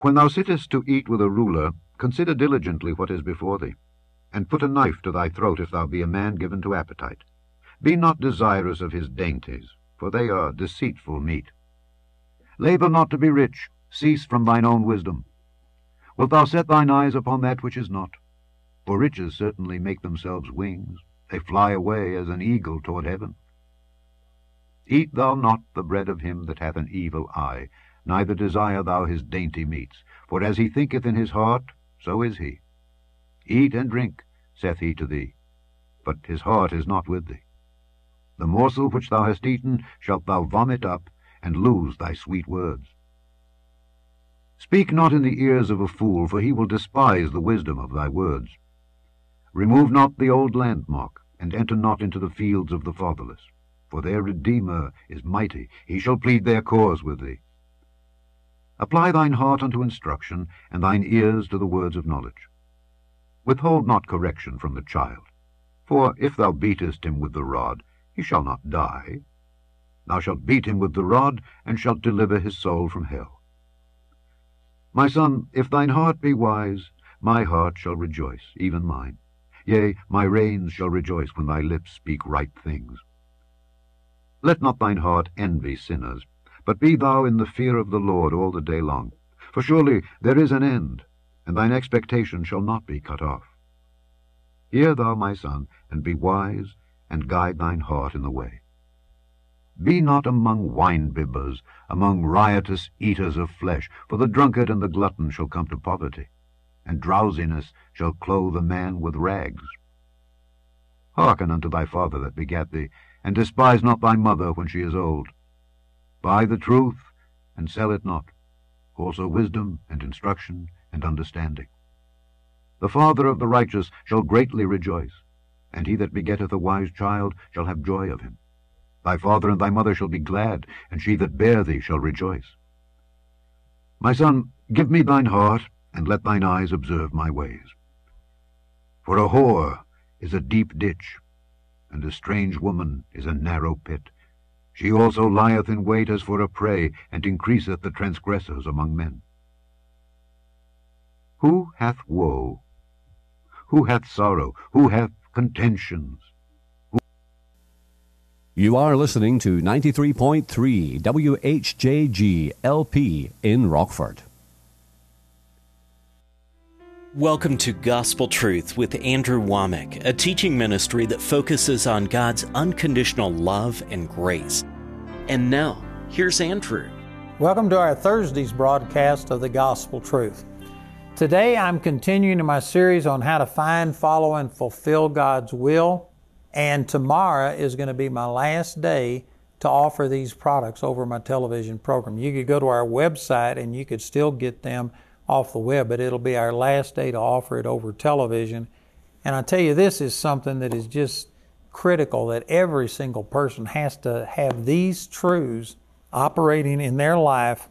When thou sittest to eat with a ruler, consider diligently what is before thee, and put a knife to thy throat if thou be a man given to appetite. Be not desirous of his dainties, for they are deceitful meat. Labor not to be rich, cease from thine own wisdom. Wilt thou set thine eyes upon that which is not? For riches certainly make themselves wings, they fly away as an eagle toward heaven. Eat thou not the bread of him that hath an evil eye, neither desire thou his dainty meats, for as he thinketh in his heart, so is he. Eat and drink, saith he to thee, but his heart is not with thee. The morsel which thou hast eaten shalt thou vomit up, and lose thy sweet words. Speak not in the ears of a fool, for he will despise the wisdom of thy words. Remove not the old landmark, and enter not into the fields of the fatherless, for their Redeemer is mighty, he shall plead their cause with thee. Apply thine heart unto instruction, and thine ears to the words of knowledge. Withhold not correction from the child, for if thou beatest him with the rod, he shall not die. Thou shalt beat him with the rod, and shalt deliver his soul from hell. My son, if thine heart be wise, my heart shall rejoice, even mine. Yea, my reins shall rejoice when thy lips speak right things. Let not thine heart envy sinners, but be thou in the fear of the Lord all the day long. For surely there is an end, and thine expectation shall not be cut off. Hear thou, my son, and be wise, and guide thine heart in the way. Be not among wine-bibbers, among riotous eaters of flesh, for the drunkard and the glutton shall come to poverty, and drowsiness shall clothe a man with rags. Hearken unto thy father that begat thee, and despise not thy mother when she is old. Buy the truth, and sell it not, also wisdom, and instruction, and understanding. The father of the righteous shall greatly rejoice, and he that begetteth a wise child shall have joy of him. Thy father and thy mother shall be glad, and she that bare thee shall rejoice. My son, give me thine heart, and let thine eyes observe my ways. For a whore is a deep ditch, and a strange woman is a narrow pit. She also lieth in wait as for a prey, and increaseth the transgressors among men. Who hath woe? Who hath sorrow? Who hath contentions? You are listening to 93.3 WHJG LP in Rockford. Welcome to Gospel Truth with Andrew Womack, a teaching ministry that focuses on God's unconditional love and grace. And now, here's Andrew. Welcome to our Thursday's broadcast of the Gospel Truth. Today I'm continuing in my series on how to find, follow, and fulfill God's will. And tomorrow is going to be my last day to offer these products over my television program. You could go to our website and you could still get them off the web, but it'll be our last day to offer it over television. And I tell you, this is something that is just critical, that every single person has to have these truths operating in their life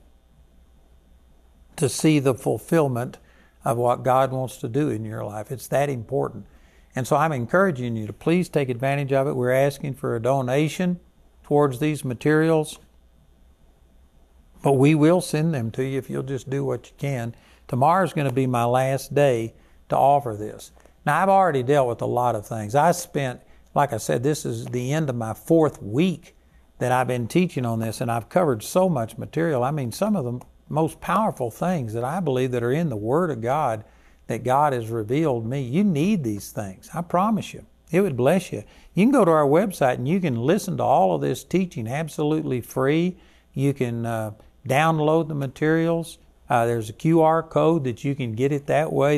to see the fulfillment of what God wants to do in your life. It's that important. And so I'm encouraging you to please take advantage of it. We're asking for a donation towards these materials, but we will send them to you if you'll just do what you can. Tomorrow's going to be my last day to offer this. Now, I've already dealt with a lot of things. I spent, like I said, this is the end of my 4th week that I've been teaching on this, and I've covered so much material. I mean, some of the most powerful things that I believe that are in the Word of God that God has revealed me. You need these things. I promise you. It would bless you. You can go to our website and you can listen to all of this teaching absolutely free. You can download the materials. There's a QR code that you can get it that way.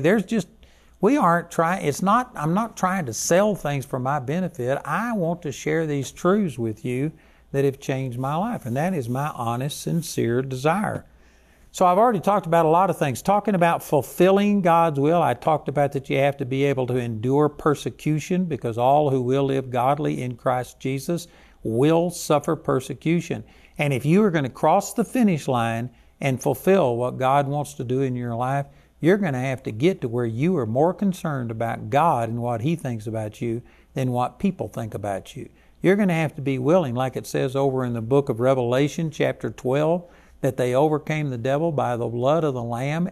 I'm not trying to sell things for my benefit. I want to share these truths with you that have changed my life. And that is my honest, sincere desire. So I've already talked about a lot of things. Talking about fulfilling God's will, I talked about that you have to be able to endure persecution, because all who will live godly in Christ Jesus will suffer persecution. And if you are going to cross the finish line and fulfill what God wants to do in your life, you're going to have to get to where you are more concerned about God and what He thinks about you than what people think about you. You're going to have to be willing, like it says over in the book of Revelation, chapter 12, that they overcame the devil by the blood of the Lamb